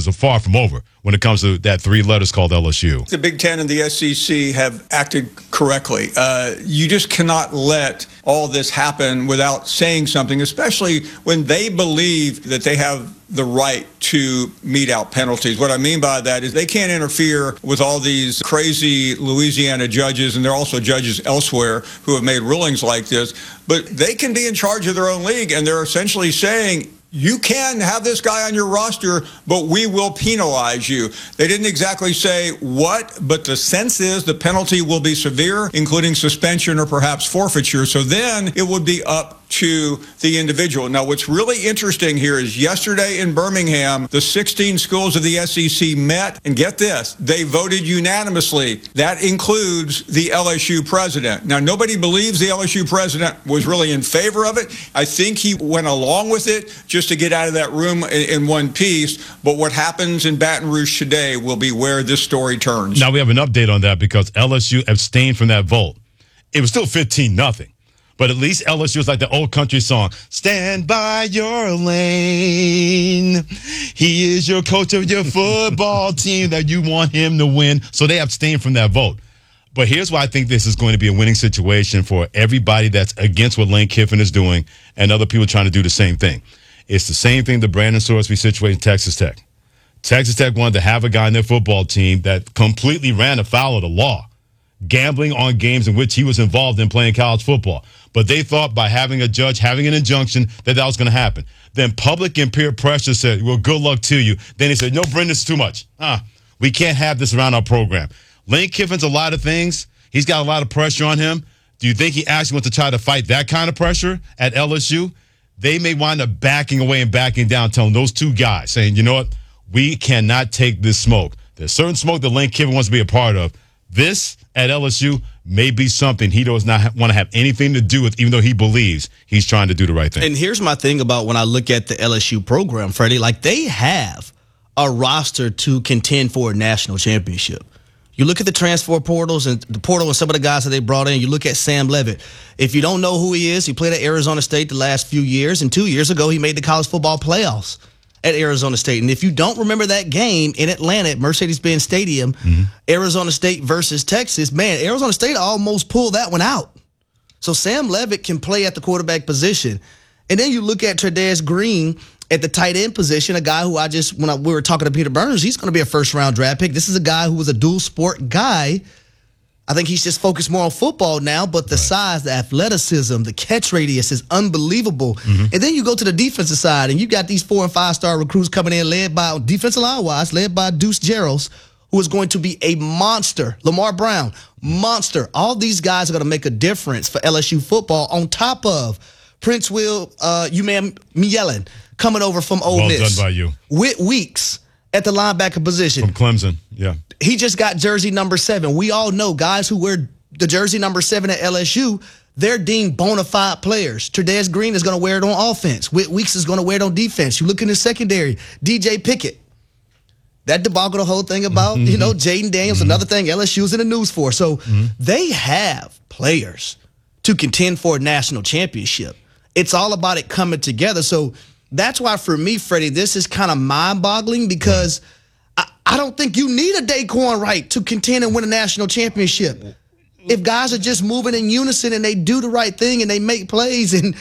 process is far from over when it comes to that 3 letters called LSU. The Big Ten and the SEC have acted correctly. You just cannot let all this happen without saying something, especially when they believe that they have the right to mete out penalties. What I mean by that is they can't interfere with all these crazy Louisiana judges, and there are also judges elsewhere who have made rulings like this, but they can be in charge of their own league, and they're essentially saying, you can have this guy on your roster, but we will penalize you. They didn't exactly say what, but the sense is the penalty will be severe, including suspension or perhaps forfeiture. So then it would be up to the individual. Now, what's really interesting here is yesterday in Birmingham, the 16 schools of the SEC met, and get this, they voted unanimously. That includes the LSU president. Now, nobody believes the LSU president was really in favor of it. I think he went along with it just to get out of that room in one piece. But what happens in Baton Rouge today will be where this story turns. Now, we have an update on that because LSU abstained from that vote. It was still 15-0. But at least LSU is like the old country song. Stand by your lane. He is your coach of your football team that you want him to win. So they abstained from that vote. But here's why I think this is going to be a winning situation for everybody that's against what Lane Kiffin is doing and other people trying to do the same thing. It's the same thing the Brandon Sorsby situation in Texas Tech. Texas Tech wanted to have a guy in their football team that completely ran afoul of the law, gambling on games in which he was involved in playing college football. But they thought by having a judge, having an injunction, that was going to happen. Then public and peer pressure said, well, good luck to you. Then he said, no, Brendan, it's too much. We can't have this around our program. Lane Kiffin's a lot of things. He's got a lot of pressure on him. Do you think he actually wants to try to fight that kind of pressure at LSU? They may wind up backing away and backing down, telling those two guys, saying, you know what, we cannot take this smoke. There's certain smoke that Lane Kiffin wants to be a part of. This at LSU may be something he does not want to have anything to do with, even though he believes he's trying to do the right thing. And here's my thing about when I look at the LSU program, Freddie, like they have a roster to contend for a national championship. You look at the transfer portals and the portal and some of the guys that they brought in. You look at Sam Leavitt. If you don't know who he is, he played at Arizona State the last few years, and 2 years ago he made the college football playoffs at Arizona State. And if you don't remember that game in Atlanta at Mercedes-Benz Stadium, Arizona State versus Texas, man, Arizona State almost pulled that one out. So Sam Leavitt can play at the quarterback position. And then you look at Trades Green at the tight end position, a guy who we were talking to Peter Burns, he's going to be a first-round draft pick. This is a guy who was a dual-sport guy. I think he's just focused more on football now, but the size, the athleticism, the catch radius is unbelievable. And then you go to the defensive side, and you got these 4- and 5-star recruits coming in, led by defensive line-wise, led by Deuce Gerald, who is going to be a monster. Lamar Brown, monster. All these guys are going to make a difference for LSU football on top of Prince Will Yellen coming over from Ole Miss. Well done by you. Whit Weeks at the linebacker position. From Clemson, yeah. He just got jersey number 7. We all know guys who wear the jersey number 7 at LSU, they're deemed bona fide players. Trades Green is going to wear it on offense. Whit Weeks is going to wear it on defense. You look in the secondary, DJ Pickett. That debacle, the whole thing about, Jaden Daniels, another thing LSU's in the news for. So they have players to contend for a national championship. It's all about it coming together. So that's why, for me, Freddie, this is kind of mind-boggling because I don't think you need a Daquan Wright to contend and win a national championship. If guys are just moving in unison and they do the right thing and they make plays and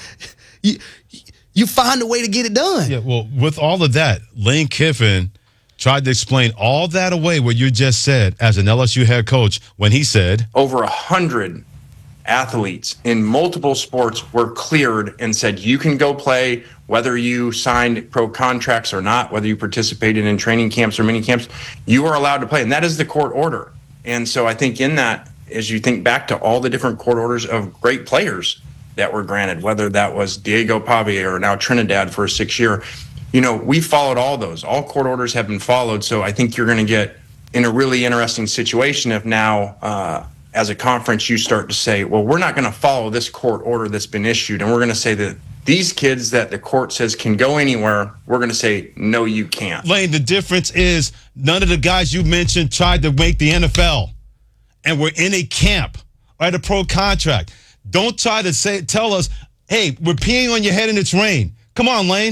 you find a way to get it done. Yeah, well, with all of that, Lane Kiffin tried to explain all that away, what you just said, as an LSU head coach when he said, over 100 athletes in multiple sports were cleared and said, you can go play, whether you signed pro contracts or not, whether you participated in training camps or mini camps, you are allowed to play. And that is the court order. And so I think in that, as you think back to all the different court orders of great players that were granted, whether that was Diego Pavia or now Trinidad for a 6-year, we followed all those. All court orders have been followed. So I think you're going to get in a really interesting situation if now, as a conference, you start to say, well, we're not going to follow this court order that's been issued. And we're going to say that these kids that the court says can go anywhere, we're going to say, no, you can't. Lane, the difference is none of the guys you mentioned tried to make the NFL and were in a camp or had a pro contract. Don't try to tell us, hey, we're peeing on your head and it's rain. Come on, Lane.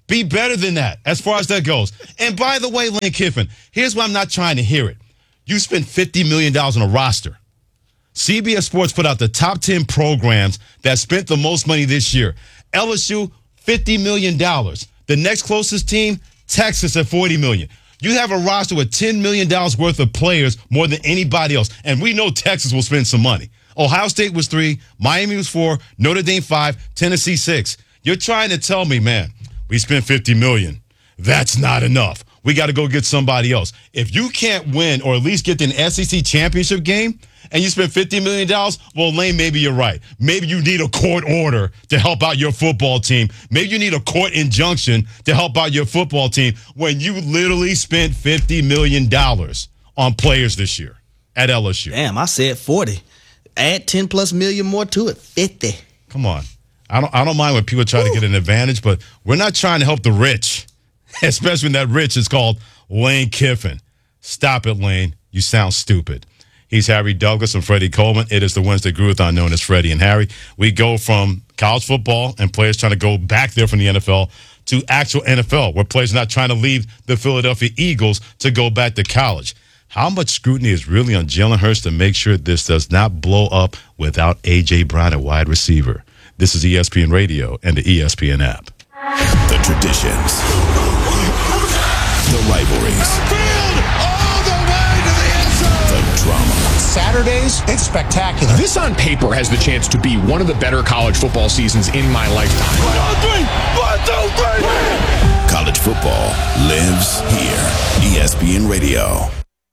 Be better than that as far as that goes. And by the way, Lane Kiffin, here's why I'm not trying to hear it. You spent $50 million on a roster. CBS Sports put out the top 10 programs that spent the most money this year. LSU, $50 million. The next closest team, Texas at $40 million. You have a roster with $10 million worth of players more than anybody else. And we know Texas will spend some money. Ohio State was 3, Miami was 4, Notre Dame 5, Tennessee 6. You're trying to tell me, man, we spent $50 million. That's not enough. We got to go get somebody else. If you can't win or at least get to an SEC championship game and you spend $50 million, well, Lane, maybe you're right. Maybe you need a court order to help out your football team. Maybe you need a court injunction to help out your football team when you literally spent $50 million on players this year at LSU. Damn, I said 40. Add 10 plus million more to it, 50. Come on. I don't mind when people try to get an advantage, but we're not trying to help the rich, especially when that rich is called Lane Kiffin. Stop it, Lane. You sound stupid. He's Harry Douglas and Freddie Coleman. It is the Wednesday Groovathon known as Freddie and Harry. We go from college football and players trying to go back there from the NFL to actual NFL, where players are not trying to leave the Philadelphia Eagles to go back to college. How much scrutiny is really on Jalen Hurts to make sure this does not blow up without A.J. Brown at wide receiver? This is ESPN Radio and the ESPN app. The traditions. The rivalries. All the way to the end zone. The drama. Saturdays, it's spectacular. This on paper has the chance to be one of the better college football seasons in my lifetime. 1, 2, 3. College football lives here. ESPN Radio.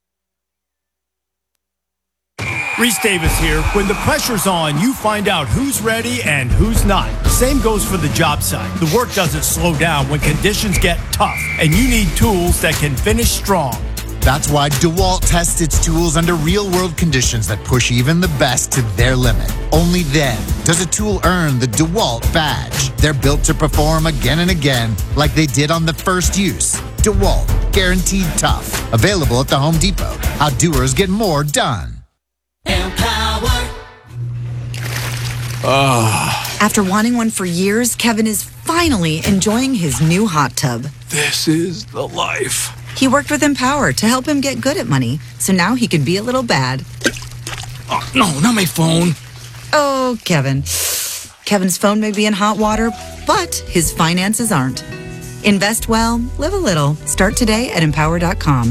Reese Davis here. When the pressure's on, you find out who's ready and who's not. Same goes for the job site. The work doesn't slow down when conditions get tough, and you need tools that can finish strong. That's why DeWalt tests its tools under real-world conditions that push even the best to their limit. Only then does a tool earn the DeWalt badge. They're built to perform again and again like they did on the first use. DeWalt, guaranteed tough. Available at the Home Depot. How doers get more done. Empower. After wanting one for years, Kevin is finally enjoying his new hot tub. This is the life. He worked with Empower to help him get good at money, so now he can be a little bad. Oh, no, not my phone. Oh, Kevin. Kevin's phone may be in hot water, but his finances aren't. Invest well, live a little. Start today at Empower.com.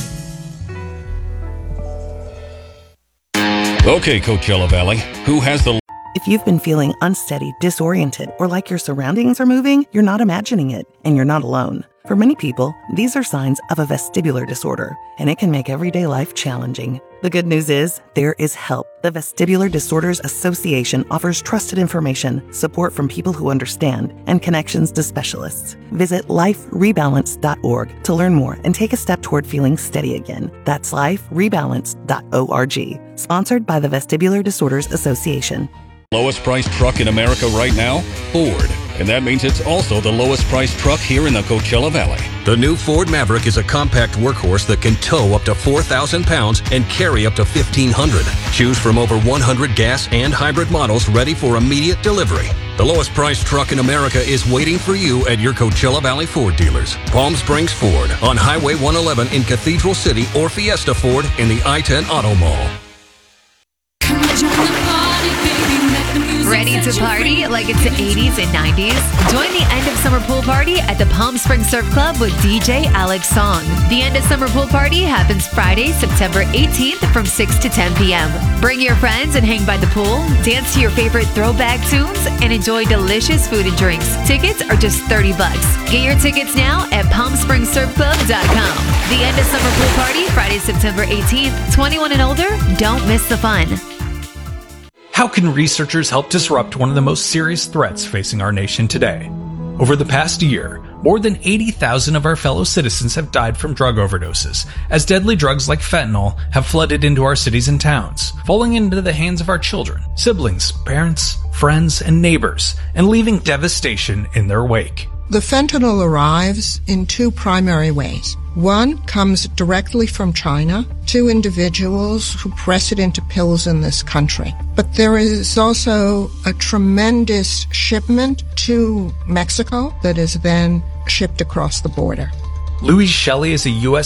Okay, Coachella Valley, who has the... If you've been feeling unsteady, disoriented, or like your surroundings are moving, you're not imagining it, and you're not alone. For many people, these are signs of a vestibular disorder, and it can make everyday life challenging. The good news is, there is help. The Vestibular Disorders Association offers trusted information, support from people who understand, and connections to specialists. Visit liferebalance.org to learn more and take a step toward feeling steady again. That's liferebalance.org. Sponsored by the Vestibular Disorders Association. Lowest priced truck in America right now? Ford. And that means it's also the lowest priced truck here in the Coachella Valley. The new Ford Maverick is a compact workhorse that can tow up to 4,000 pounds and carry up to 1,500. Choose from over 100 gas and hybrid models ready for immediate delivery. The lowest priced truck in America is waiting for you at your Coachella Valley Ford dealers. Palm Springs Ford on Highway 111 in Cathedral City, or Fiesta Ford in the I-10 Auto Mall. Ready to party like it's the 80s and 90s? Join the end of summer pool party at the Palm Springs Surf Club with DJ Alex Song. The end of summer pool party happens Friday, September 18th from 6 to 10 p.m. Bring your friends and hang by the pool, dance to your favorite throwback tunes, and enjoy delicious food and drinks. Tickets are just $30. Get your tickets now at PalmSpringsSurfClub.com. The end of summer pool party, Friday, September 18th. 21 and older, don't miss the fun. How can researchers help disrupt one of the most serious threats facing our nation today? Over the past year, more than 80,000 of our fellow citizens have died from drug overdoses, as deadly drugs like fentanyl have flooded into our cities and towns, falling into the hands of our children, siblings, parents, friends, and neighbors, and leaving devastation in their wake. The fentanyl arrives in two primary ways. One comes directly from China, to individuals who press it into pills in this country. But there is also a tremendous shipment to Mexico that is then shipped across the border. Louise Shelley is a U.S.